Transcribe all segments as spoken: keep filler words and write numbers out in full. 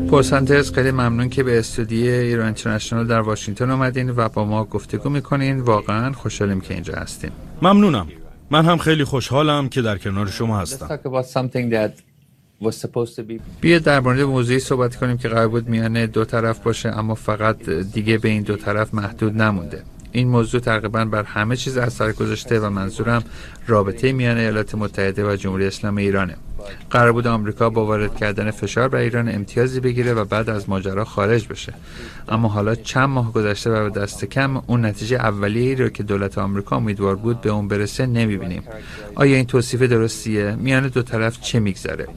پرسنتز خیلی ممنون که به استودیو ایران اینترنشنال در واشنگتن اومدین و با ما گفتگو میکنین. واقعا خوشحالیم که اینجا هستین. ممنونم. من هم خیلی خوشحالم که در کنار شما هستم. بیا در مورد موضوعی صحبت کنیم که قرار بود میان دو طرف باشه اما فقط دیگه به این دو طرف محدود نمونده. این موضوع تقریبا بر همه چیز اثر گذاشته و منظورم رابطه میان ایالات متحده و جمهوری اسلامی ایرانه. قرار بود آمریکا با وارد کردن فشار بر ایران امتیازی بگیره و بعد از ماجرا خارج بشه، اما حالا چند ماه گذشته و به دست کم اون نتیجه اولیه‌ای رو که دولت آمریکا امیدوار بود به اون برسه نمیبینیم. آیا این توصیف درستیه؟ میان دو طرف چه میگذره؟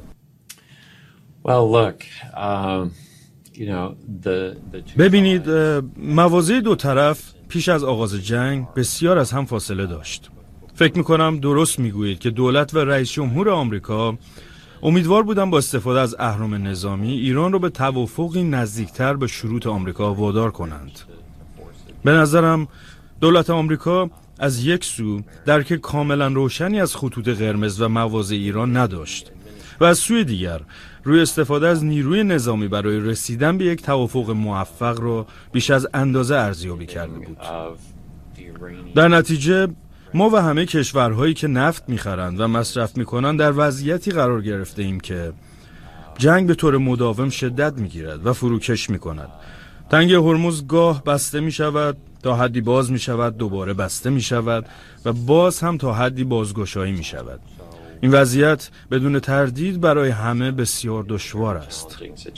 ببینید، مواضع دو طرف پیش از آغاز جنگ بسیار از هم فاصله داشت. فکر میکنم درست میگویید که دولت و رئیس جمهور آمریکا امیدوار بودن با استفاده از اهرم نظامی ایران رو به توافقی نزدیکتر به شروط آمریکا وادار کنند. به نظرم دولت آمریکا از یک سو درک کاملا روشنی از خطوط قرمز و مواضع ایران نداشت و از سوی دیگر روی استفاده از نیروی نظامی برای رسیدن به یک توافق موفق رو بیش از اندازه ارزیابی کرده بود. در نتیجه ما و همه کشورهایی که نفت میخرند و مصرف میکنند در وضعیتی قرار گرفته ایم که جنگ به طور مداوم شدت میگیرد و فروکش میکند. تنگه هرمز گاه بسته میشود، تا حدی باز میشود، دوباره بسته میشود و باز هم تا حدی بازگشایی میشود. این وضعیت بدون تردید برای همه بسیار دشوار است.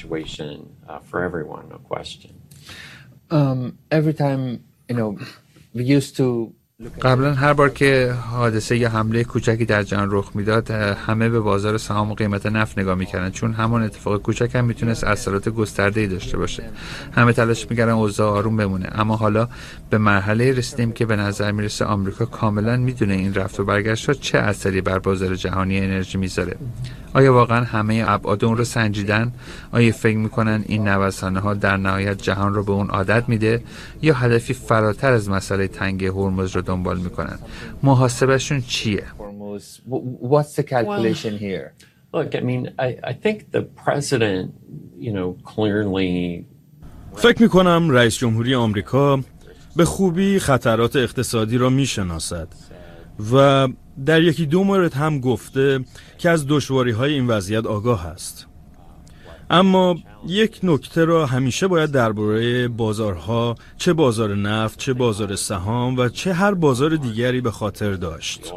Um, every time, you know, we used to قبلا هر بار که حادثه یا حمله کوچکی در جهان رخ میداد همه به بازار سهام و قیمت نفت نگاه میکردن، چون همون اتفاق کوچک هم میتونست اثرات گسترده‌ای داشته باشه. همه تلاش میکردن اوضاع آروم بمونه، اما حالا به مرحله رسیدیم که به نظر میرسه آمریکا کاملا میدونه این رفت و برگشت‌ها چه اثری بر بازار جهانی انرژی میذاره. آیا واقعا همه ابعاد اون رو سنجیدن؟ آیا فکر میکنن این نوسان‌ها در نهایت جهان رو به اون عادت میده یا هدفی فراتر از مسئله تنگه هرمز رو دنبال میکنن؟ محاسبهشون چیه؟ What's the calculation here? Look, I mean, I, I think the president, you know, clearly. فکر میکنم رئیس جمهوری آمریکا به خوبی خطرات اقتصادی را میشناسد و در یکی دو مورد هم گفته که از دشواری‌های این وضعیت آگاه است. اما یک نکته را همیشه باید درباره بازارها، چه بازار نفت، چه بازار سهام و چه هر بازار دیگری به خاطر داشت.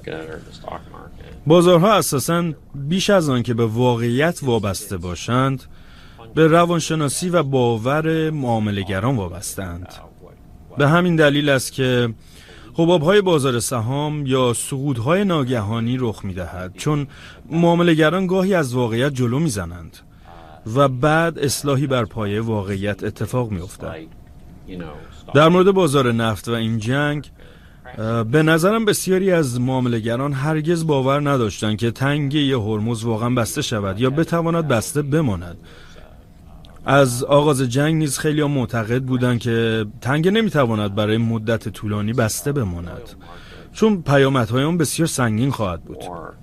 بازارها اساساً بیش از آن که به واقعیت وابسته باشند، به روانشناسی و باور معامله‌گران وابسته‌اند. به همین دلیل است که حباب‌های بازار سهام یا سقوط‌های ناگهانی رخ می‌دهد، چون معامله‌گران گاهی از واقعیت جلو می‌زنند و بعد اصلاحی بر پایه واقعیت اتفاق می‌افتد. در مورد بازار نفت و این جنگ، به نظرم بسیاری از معامله‌گران هرگز باور نداشتند که تنگه هرمز واقعا بسته شود یا بتواند بسته بماند. از آغاز جنگ نیز خیلی ها معتقد بودند که تنگه نمیتواند برای مدت طولانی بسته بماند، چون پیامدهای آن بسیار سنگین خواهد بود.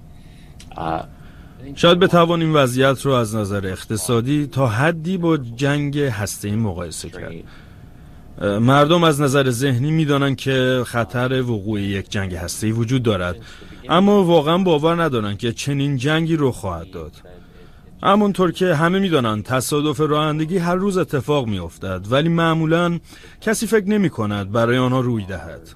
شاید بتوان این وضعیت رو از نظر اقتصادی تا حدی با جنگ هسته‌ای مقایسه کرد. مردم از نظر ذهنی میدانند که خطر وقوع یک جنگ هسته‌ای وجود دارد، اما واقعا باور ندارند که چنین جنگی رخ خواهد داد. همونطور که همه میدانند تصادف رانندگی هر روز اتفاق می افتد، ولی معمولاً کسی فکر نمی کند برای آنها روی دهد.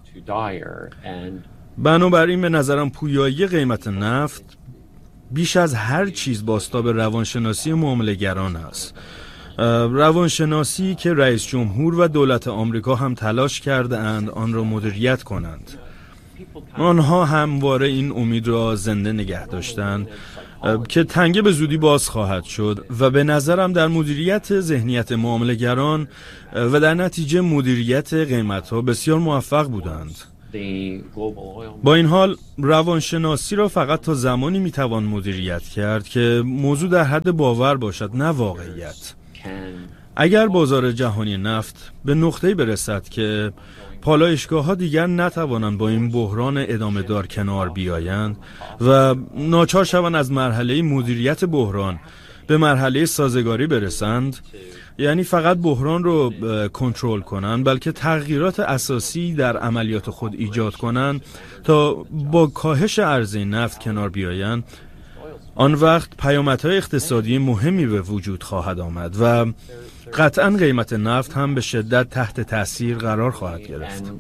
بنابراین به نظرم پویایی قیمت نفت بیش از هر چیز بازتاب روانشناسی معامله‌گران است. روانشناسی که رئیس جمهور و دولت آمریکا هم تلاش کرده اند آن را مدیریت کنند. آنها همواره این امید را زنده نگه داشتند که تنگه به زودی باز خواهد شد و به نظرم در مدیریت ذهنیت معامله‌گران و در نتیجه مدیریت قیمت‌ها بسیار موفق بودند. با این حال روانشناسی را فقط تا زمانی میتوان مدیریت کرد که موضوع در حد باور باشد، نه واقعیت. اگر بازار جهانی نفت به نقطه‌ای برسد که پالایشگاه‌ها دیگر نتوانند با این بحران ادامه دار کنار بیایند و ناچار شوند از مرحله مدیریت بحران به مرحله سازگاری برسند، یعنی فقط بحران رو کنترل کنن، بلکه تغییرات اساسی در عملیات خود ایجاد کنن تا با کاهش عرضه نفت کنار بیایند، آن وقت پیامدهای اقتصادی مهمی به وجود خواهد آمد و قطعاً قیمت نفت هم به شدت تحت تأثیر قرار خواهد گرفت.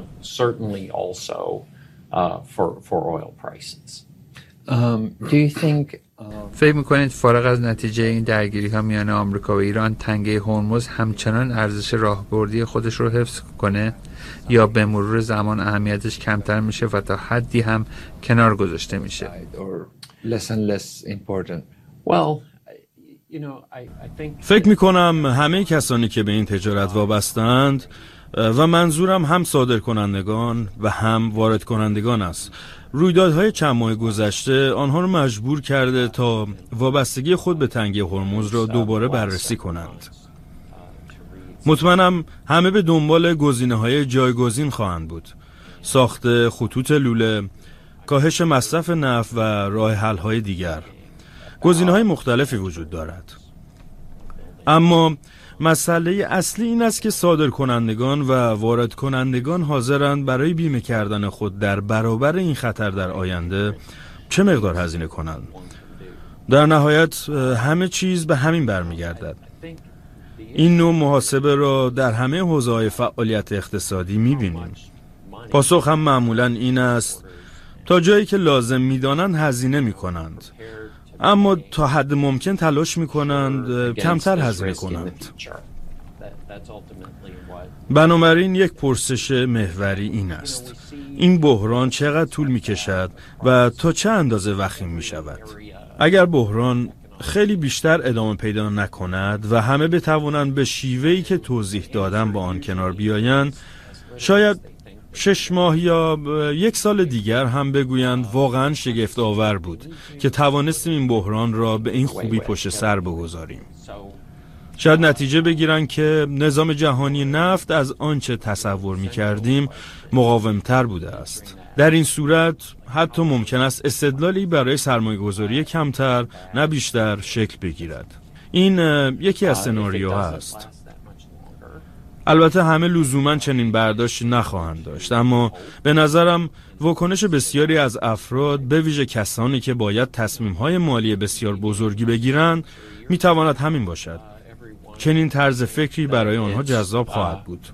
فکر میکنید فارغ از نتیجه این درگیری ها میان آمریکا و ایران، تنگه هرمز همچنان ارزش راهبردی خودش رو حفظ کنه یا به مرور زمان اهمیتش کمتر میشه و تا حدی هم کنار گذاشته میشه؟ فکر میکنم همه کسانی که به این تجارت وابستند و منظورم هم صادر کنندگان و هم وارد کنندگان است، رویدادهای چند ماه گذشته آنها را مجبور کرده تا وابستگی خود به تنگه هرمز را دوباره بررسی کنند. مطمئنم همه به دنبال گزینه‌های جایگزین خواهند بود: ساخت خطوط لوله، کاهش مصرف نفت و راه حل‌های دیگر. گزینه‌های مختلفی وجود دارد. اما مسئله اصلی این است که صادر کنندگان و وارد کنندگان حاضرند برای بیمه کردن خود در برابر این خطر در آینده چه مقدار هزینه کنند. در نهایت همه چیز به همین برمیگردد. این نوع محاسبه را در همه حوزه‌های فعالیت اقتصادی می‌بینیم. پاسخ هم معمولاً این است: تا جایی که لازم می‌دانند هزینه می‌کنند، اما تا حد ممکن تلاش می‌کنند کمتر هزینه کنند. بنابراین یک پرسش محوری این است: این بحران چقدر طول می‌کشد و تا چه اندازه وخیم می‌شود؟ اگر بحران خیلی بیشتر ادامه پیدا نکند و همه بتوانند به شیوهی که توضیح دادم با آن کنار بیایند، شاید شش ماه یا یک سال دیگر هم بگویند واقعا شگفت آور بود که توانستیم این بحران را به این خوبی پشت سر بگذاریم. شاید نتیجه بگیرند که نظام جهانی نفت از آنچه تصور می کردیم مقاومتر بوده است. در این صورت حتی ممکن است استدلالی برای سرمایه‌گذاری کمتر نه بیشتر شکل بگیرد. این یکی از سناریوها است. البته همه لزوماً چنین برداشتی نخواهند داشت، اما به نظرم واکنش بسیاری از افراد، به ویژه کسانی که باید تصمیم‌های مالی بسیار بزرگی بگیرند، می‌تواند همین باشد. چنین طرز فکری برای آنها جذاب خواهد بود.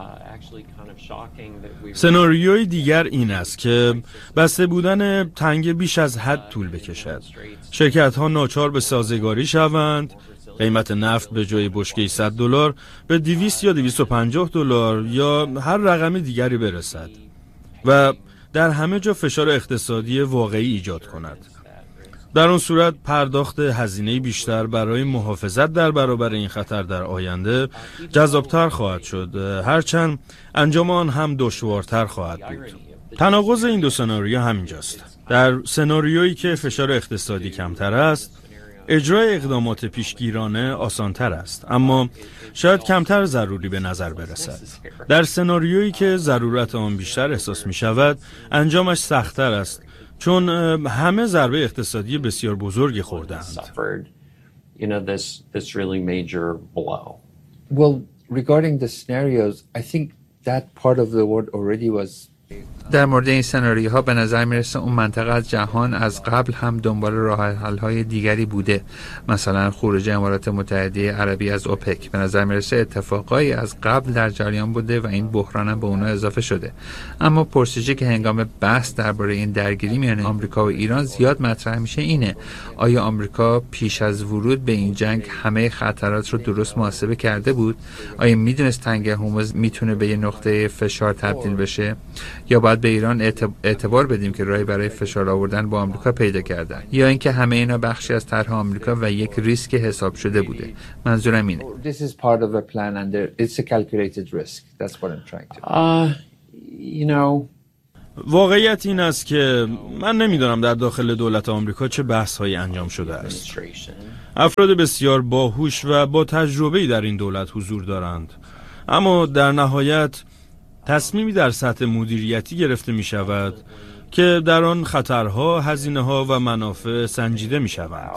سناریوی دیگر این است که بسته بودن تنگه بیش از حد طول بکشد. شرکت‌ها ناچار به سازگاری شوند، قیمت نفت به جای بشکه صد دلار به دویست یا دویست و پنجاه دلار یا هر رقم دیگری برسد و در همه جا فشار اقتصادی واقعی ایجاد کند. در آن صورت پرداخت هزینه بیشتر برای محافظت در برابر این خطر در آینده جذابتر خواهد شد، هرچند انجام آن هم دشوارتر خواهد بود. تناقض این دو سناریو همینجاست. در سناریویی که فشار اقتصادی کمتر است، اجرای اقدامات پیشگیرانه آسانتر است، اما شاید کمتر ضروری به نظر برسد. در سناریویی که ضرورت آن بیشتر احساس می شود، انجامش سخت‌تر است، چون همه ضربه اقتصادی بسیار بزرگی خوردند. Well, regarding the scenarios, I think that part of the world already was در مورد این سناریوها به نظر میرسه اون منطقه از جهان از قبل هم دنبال راه حل‌های دیگری بوده، مثلا خروج امارات متحده عربی از اوپک. به نظر میرسه اتفاقایی از قبل در جریان بوده و این بحران هم به اونها اضافه شده. اما پرسشی که هنگام بحث درباره این درگیری میان آمریکا و ایران زیاد مطرح میشه اینه: آیا آمریکا پیش از ورود به این جنگ همه خطرات رو درست محاسبه کرده بود؟ آیا میدونست تنگه هرمز میتونه به یه نقطه فشار تبدیل بشه؟ یا باید به ایران اعتبار بدیم که راهی برای فشار آوردن با آمریکا پیدا کردن، یا اینکه همه اینا بخشی از طرح آمریکا و یک ریسک حساب شده بوده؟ منظورم اینه. This is part of a plan and there it's a calculated risk. That's what I'm trying to. Uh, you know واقعیت این است که من نمیدانم در داخل دولت آمریکا چه بحث‌هایی انجام شده است. افراد بسیار باهوش و با تجربه‌ای در این دولت حضور دارند، اما در نهایت تصمیمی در سطح مدیریتی گرفته می شود که در آن خطرها، هزینه‌ها و منافع سنجیده می شوند.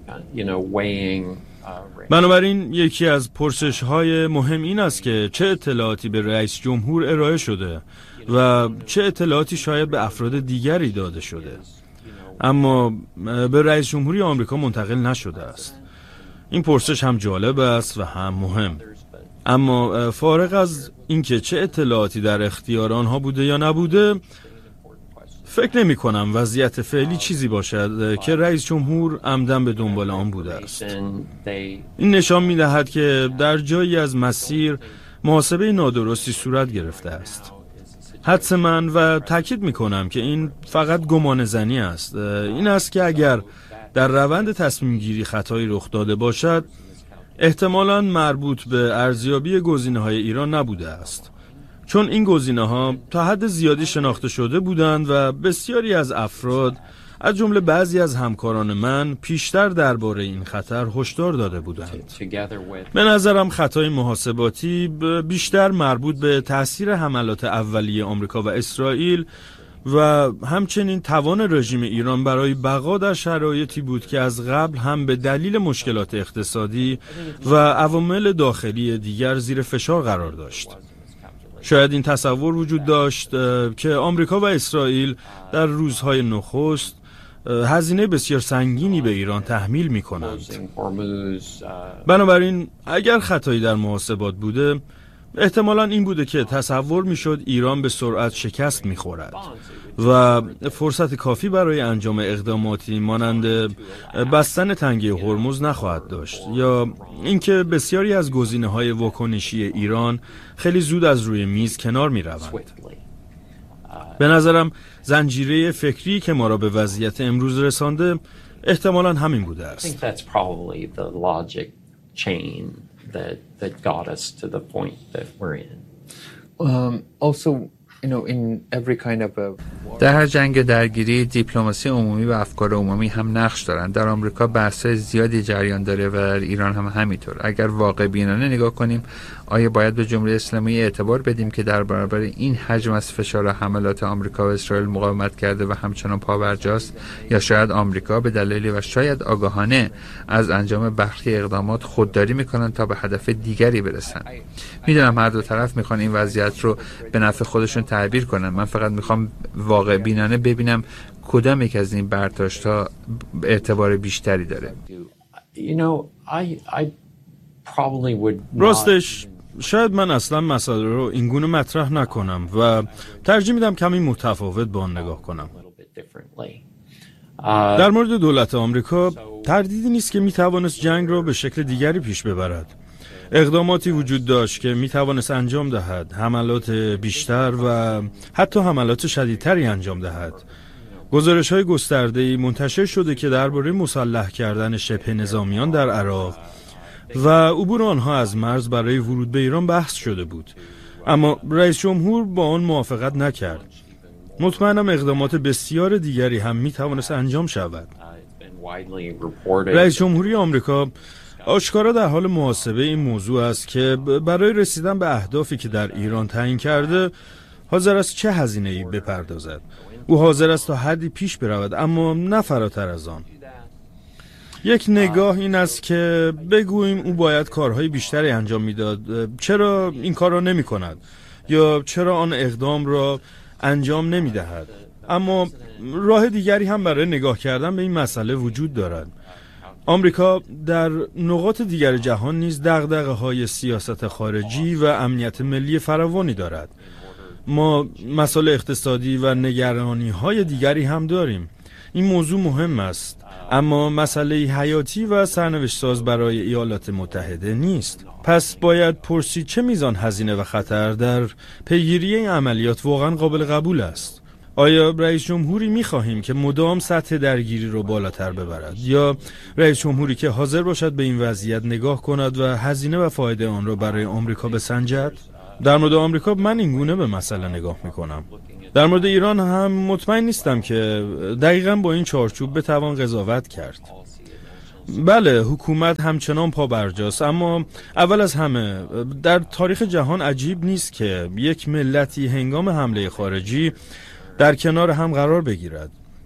بنابراین یکی از پرسش‌های مهم این است که چه اطلاعاتی به رئیس جمهور ارائه شده و چه اطلاعاتی شاید به افراد دیگری داده شده، اما به رئیس جمهوری آمریکا منتقل نشده است. این پرسش هم جالب است و هم مهم. اما فارغ از اینکه چه اطلاعاتی در اختیار آنها بوده یا نبوده، فکر نمی کنم وضعیت فعلی چیزی باشد که رئیس جمهور عمدن به دنبال آن بوده است. این نشان می دهد که در جایی از مسیر محاسبه نادرستی صورت گرفته است. حدس من و تاکید می کنم که این فقط گمان زنی است، این است که اگر در روند تصمیم گیری خطایی رخ داده باشد، احتمالاً مربوط به ارزیابی گزینه‌های ایران نبوده است، چون این گزینه‌ها تا حد زیادی شناخته شده بودند و بسیاری از افراد از جمله بعضی از همکاران من پیشتر درباره این خطر هشدار داده بودند. به نظرم خطای محاسباتی بیشتر مربوط به تأثیر حملات اولیه آمریکا و اسرائیل و همچنین توان رژیم ایران برای بقا در شرایطی بود که از قبل هم به دلیل مشکلات اقتصادی و عوامل داخلی دیگر زیر فشار قرار داشت. شاید این تصور وجود داشت که آمریکا و اسرائیل در روزهای نخست هزینه بسیار سنگینی به ایران تحمیل می کنند. بنابراین اگر خطایی در محاسبات بوده، احتمالاً این بوده که تصور می شد ایران به سرعت شکست می خورد و فرصت کافی برای انجام اقداماتی مانند بستن تنگه هرمز نخواهد داشت، یا اینکه بسیاری از گزینه‌های واکنشی ایران خیلی زود از روی میز کنار می روند. به نظرم زنجیره فکری که ما را به وضعیت امروز رسانده احتمالاً همین بوده است. That, that got us to the point that we're in. Um, also, you know, in every kind of a در هر جنگ درگیری دیپلماسی عمومی و افکار عمومی هم نقش دارند. در آمریکا بحث‌های زیادی جریان داره و در ایران هم همینطور. اگر واقع بینانه نگاه کنیم، آیا باید به جمهوری اسلامی اعتبار بدیم که در برابر این حجم از فشار و حملات آمریکا و اسرائیل مقاومت کرده و همچنان پابرجاست، یا شاید آمریکا به دلیلی و شاید آگاهانه از انجام برخی اقدامات خودداری میکنن تا به هدف دیگری برسن؟ میدونم هر دو طرف میخوان این وضعیت رو به نفع خودشون تعبیر کنن. من فقط میخوام واقع بینانه ببینم کدام یک از این برداشت‌ها اعتبار بیشتری داره. You know, I I probably would not... راستش شاید من اصلا مسئله رو اینگونه مطرح نکنم و ترجیح میدم کمی متفاوت با آن نگاه کنم. در مورد دولت آمریکا تردیدی نیست که میتوانست جنگ را به شکل دیگری پیش ببرد. اقداماتی وجود داشت که میتوانست انجام دهد، حملات بیشتر و حتی حملات شدیدتری انجام دهد. گزارش‌های گسترده‌ای منتشر شده که درباره مسلح کردن شبه نظامیان در عراق و عبور آنها از مرز برای ورود به ایران بحث شده بود، اما رئیس جمهور با آن موافقت نکرد. مطمئنم اقدامات بسیار دیگری هم میتوانست انجام شود. رئیس جمهوری آمریکا آشکارا در حال محاسبه این موضوع است که برای رسیدن به اهدافی که در ایران تعیین کرده حاضر است چه هزینه‌ای بپردازد. او حاضر است تا حدی پیش برود، اما نه فراتر از آن. یک نگاه این است که بگوییم او باید کارهای بیشتری انجام میداد، چرا این کار را نمی کند یا چرا آن اقدام را انجام نمی دهد. اما راه دیگری هم برای نگاه کردن به این مسئله وجود دارد. آمریکا در نقاط دیگر جهان نیز دغدغه‌های سیاست خارجی و امنیت ملی فراوانی دارد. ما مسائل اقتصادی و نگرانی‌های دیگری هم داریم. این موضوع مهم است، اما مسئله حیاتی و سرنوشت ساز برای ایالات متحده نیست. پس باید پرسید چه میزان هزینه و خطر در پیگیری این عملیات واقعا قابل قبول است. آیا رئیس جمهوری می‌خواهیم که مدام سطح درگیری رو بالاتر ببرد، یا رئیس جمهوری که حاضر باشد به این وضعیت نگاه کند و هزینه و فایده آن را برای آمریکا بسنجد؟ در مورد آمریکا من این گونه به مسئله نگاه می‌کنم. در مورد ایران هم مطمئن نیستم که دقیقاً با این چارچوب بتوان قضاوت کرد. بله، حکومت همچنان پابرجاست، اما اول از همه در تاریخ جهان عجیب نیست که یک ملتی هنگام حمله خارجی در کنار هم قرار بگیرد.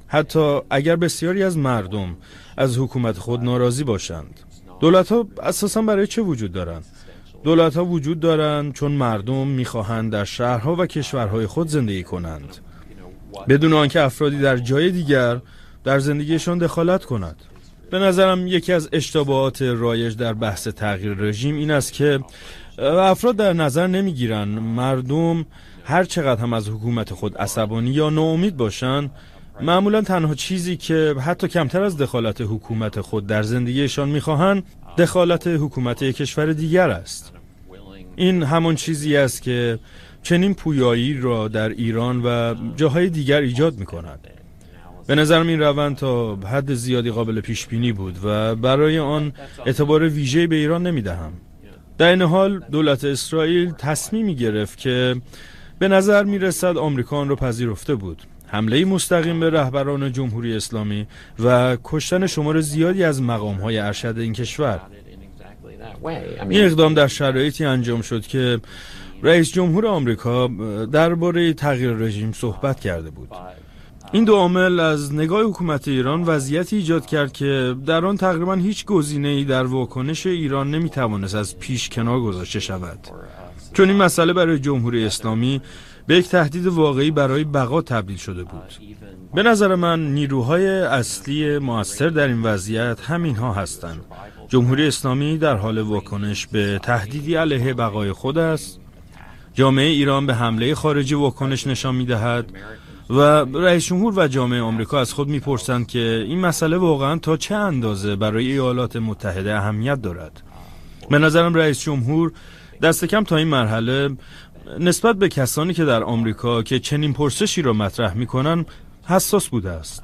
حتی اگر بسیاری از مردم از حکومت خود ناراضی باشند. دولت‌ها اساساً برای چه وجود دارند؟ دولت‌ها وجود دارند چون مردم می‌خواهند در شهرها و کشورهای خود زندگی کنند، بدون آنکه افرادی در جای دیگر در زندگیشان دخالت کند. به نظرم یکی از اشتباهات رایج در بحث تغییر رژیم این است که افراد در نظر نمی‌گیرند مردم هر چقدر هم از حکومت خود عصبانی یا ناامید باشند، معمولا تنها چیزی که حتی کمتر از دخالت حکومت خود در زندگیشان می‌خواهند دخالت حکومت یک کشور دیگر است. این همان چیزی است که چنین پویایی را در ایران و جاهای دیگر ایجاد می‌کند. به نظرم این روند تا حد زیادی قابل پیش بینی بود و برای آن اعتبار ویژه‌ای به ایران نمی‌دهم. در این حال دولت اسرائیل تصمیمی گرفت که به نظر می‌رسد آمریکا آن را پذیرفته بود. حمله مستقیم به رهبران جمهوری اسلامی و کشتن شمار زیادی از مقام‌های ارشد این کشور. این اقدام در شرایطی انجام شد که رئیس جمهور آمریکا درباره تغییر رژیم صحبت کرده بود. این دو عامل از نگاه حکومت ایران وضعیتی ایجاد کرد که در آن تقریبا هیچ گزینه‌ای در واکنش ایران نمی‌توانست از پیش کنار گذاشته شود، چون این مسئله برای جمهوری اسلامی به یک تهدید واقعی برای بقا تبدیل شده بود. به نظر من نیروهای اصلی مؤثر در این وضعیت همینها هستند. جمهوری اسلامی در حال واکنش به تهدیدی علیه بقای خود است. جامعه ایران به حمله خارجی واکنش نشان می‌دهد و رئیس جمهور و جامعه آمریکا از خود می‌پرسند که این مسئله واقعاً تا چه اندازه برای ایالات متحده اهمیت دارد. به نظرم رئیس جمهور دست کم تا این مرحله نسبت به کسانی که در آمریکا که چنین پرسشی را مطرح می‌کنند حساس بوده است.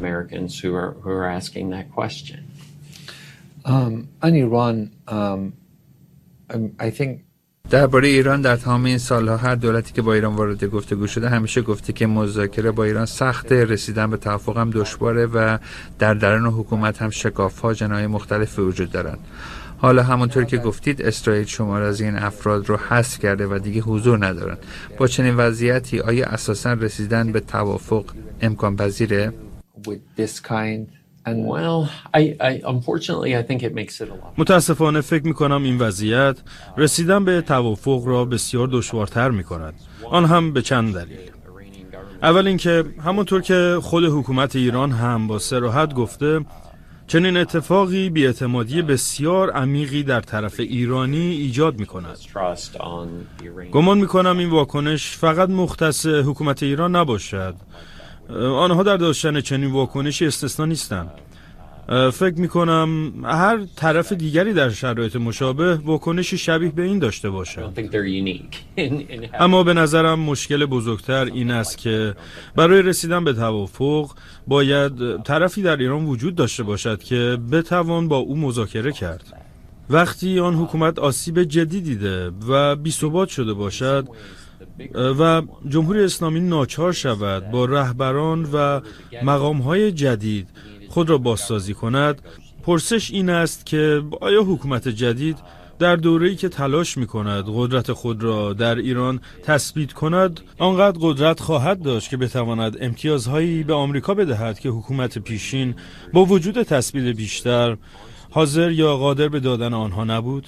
درباره ایران در تمام این سالها هر دولتی که با ایران وارد گفتگو شده همیشه گفته که مذاکره با ایران سخته، رسیدن به توافق هم دشواره و در درون حکومت هم شکاف‌ها جناح مختلف وجود دارند. حالا همونطور که گفتید اسرائیل شمار از این افراد رو حذف کرده و دیگه حضور ندارن. با چنین وضعیتی آیا اساساً رسیدن به توافق امکان پذیره؟ متاسفانه فکر می‌کنم این وضعیت رسیدن به توافق را بسیار دشوارتر می‌کند. آن هم به چند دلیل. اول اینکه همونطور که خود حکومت ایران هم با صراحت گفته، چنین اتفاقی بی‌اعتمادی بسیار عمیقی در طرف ایرانی ایجاد می‌کند. گمان می‌کنم این واکنش فقط مختص حکومت ایران نباشد. آنها در داشتن چنین واکنشی استثنا نیستند. فکر می‌کنم هر طرف دیگری در شرایط مشابه واکنشی شبیه به این داشته باشد. اما به نظرم مشکل بزرگتر این است که برای رسیدن به توافق باید طرفی در ایران وجود داشته باشد که بتوان با او مذاکره کرد. وقتی آن حکومت آسیب جدی دیده و بی‌ثبات شده باشد و جمهوری اسلامی ناچار شود با رهبران و مقام‌های جدید خود را بازسازی کند، پرسش این است که آیا حکومت جدید در دوره‌ای که تلاش می‌کند قدرت خود را در ایران تثبیت کند آنقدر قدرت خواهد داشت که بتواند امتیازهایی به آمریکا بدهد که حکومت پیشین با وجود تثبیت بیشتر حاضر یا قادر به دادن آنها نبود؟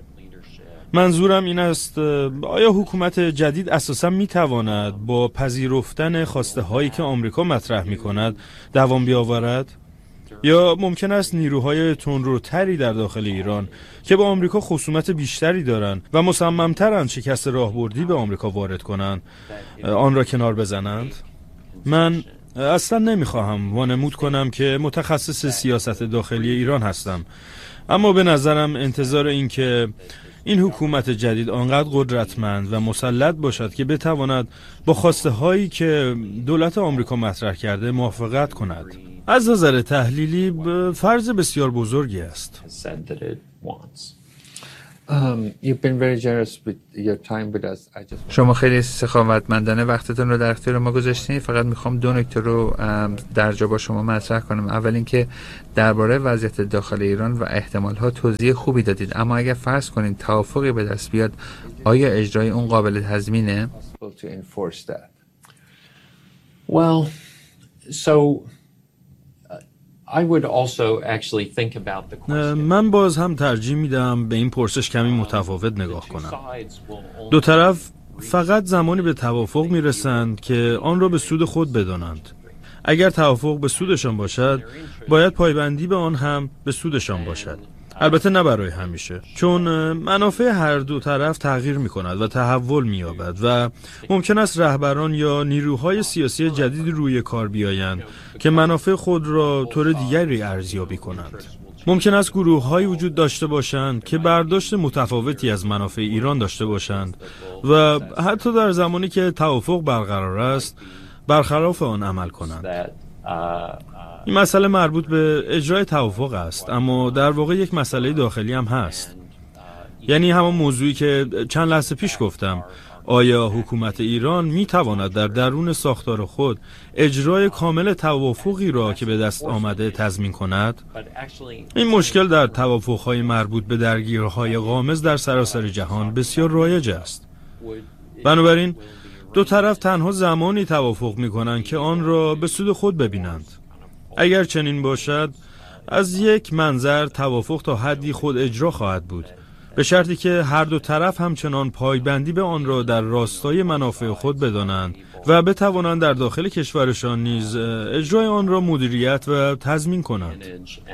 منظورم این است آیا حکومت جدید اساساً می‌تواند با پذیرفتن خواسته هایی که آمریکا مطرح می‌کند دوام بیاورد؟ یا ممکن است نیروهای تندروتری در داخل ایران که با آمریکا خصومت بیشتری دارند و مصمم‌ترند شکست راهبردی به آمریکا وارد کنند آن را کنار بزنند؟ من اصلا نمیخواهم وانمود کنم که متخصص سیاست داخلی ایران هستم، اما به نظرم انتظار این که این حکومت جدید آنقدر قدرتمند و مسلط باشد که بتواند با خواسته هایی که دولت آمریکا مطرح کرده موافقت کند از نظر تحلیلی فرض بسیار بزرگی است. شما خیلی سخاوتمندانه وقتتون رو در اختیار ما گذاشتین. فقط میخوام دو نکته رو در جا با شما مطرح کنم. اول اینکه درباره وضعیت داخل ایران و احتمالها توضیح خوبی دادید، اما اگر فرض کنین توافقی به دست بیاد آیا اجرای اون قابل تضمینه؟ Well, so من باز هم ترجیح میدم به این پرسش کمی متفاوت نگاه کنم. دو طرف فقط زمانی به توافق میرسند که آن را به سود خود بدانند. اگر توافق به سودشان باشد، باید پایبندی به آن هم به سودشان باشد. البته نه برای همیشه، چون منافع هر دو طرف تغییر می کند و تحول می یابد و ممکن است رهبران یا نیروهای سیاسی جدید روی کار بیایند که منافع خود را طور دیگری ارزیابی کنند. ممکن است گروه‌هایی وجود داشته باشند که برداشت متفاوتی از منافع ایران داشته باشند و حتی در زمانی که توافق برقرار است، برخلاف آن عمل کنند. این مسئله مربوط به اجرای توافق است، اما در واقع یک مسئله داخلی هم هست. یعنی همان موضوعی که چند لحظه پیش گفتم، آیا حکومت ایران می تواند در درون ساختار خود اجرای کامل توافقی را که به دست آمده تضمین کند؟ این مشکل در توافقهای مربوط به درگیری‌های غامض در سراسر جهان بسیار رایج است. بنابراین دو طرف تنها زمانی توافق می کنند که آن را به سود خود ببینند. اگر چنین باشد، از یک منظر توافق تا حدی خود اجرا خواهد بود، به شرطی که هر دو طرف همچنان پایبندی به آن را در راستای منافع خود بدانند و بتوانند در داخل کشورشان نیز اجرای آن را مدیریت و تضمین کنند.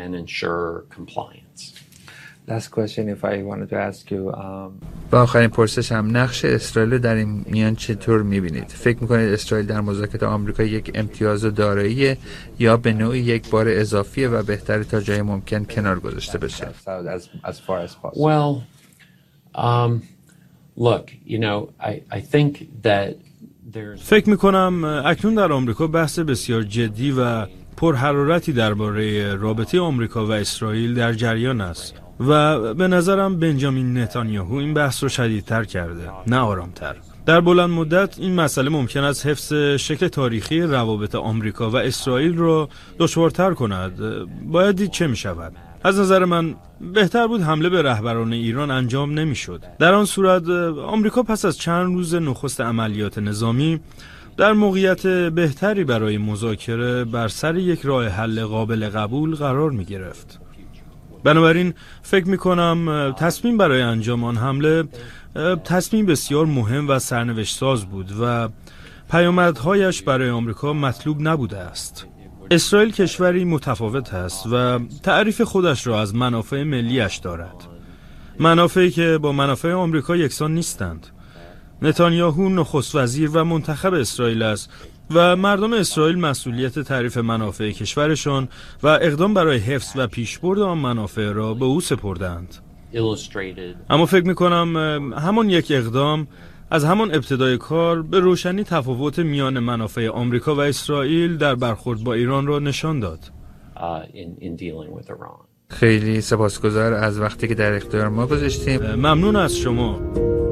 Last question if I wanted to ask you um... و آخرین پرسش هم، نقش اسرائیل در این میان چطور میبینید؟ فکر میکنید اسرائیل در مذاکرات آمریکا یک امتیاز داراییه یا به نوعی یک بار اضافیه و بهتره تا جای ممکن کنار گذاشته بشه؟ Well, um, look, you know, I, I think that there's... فکر میکنم اکنون در آمریکا بحث بسیار جدی و پرحرارتی درباره رابطه آمریکا و اسرائیل در جریان است و به نظرم بنجامین نتانیاهو این بحث رو شدیدتر کرده، نه آرامتر. در بلند مدت این مسئله ممکن است حفظ شکل تاریخی روابط آمریکا و اسرائیل را دشوارتر کند. باید دید چه می شود. از نظر من بهتر بود حمله به رهبران ایران انجام نمی شد. در آن صورت آمریکا پس از چند روز نخست عملیات نظامی در موقعیت بهتری برای مذاکره بر سر یک راه حل قابل قبول قرار می گرفت. بنابراین فکر می کنم تصمیم برای انجام آن حمله تصمیم بسیار مهم و سرنوشت ساز بود و پیامدهایش برای آمریکا مطلوب نبوده است. اسرائیل کشوری متفاوت است و تعریف خودش را از منافع ملیش دارد، منافعی که با منافع آمریکا یکسان نیستند. نتانیاهو نخست وزیر و منتخب اسرائیل است و مردم اسرائیل مسئولیت تعریف منافع کشورشان و اقدام برای حفظ و پیشبرد آن منافع را به او سپردند. اما فکر می‌کنم همان یک اقدام از همان ابتدای کار به روشنی تفاوت میان منافع آمریکا و اسرائیل در برخورد با ایران را نشان داد. خیلی سپاسگزار از وقتی که در اختیار ما گذاشتیم. ممنون از شما.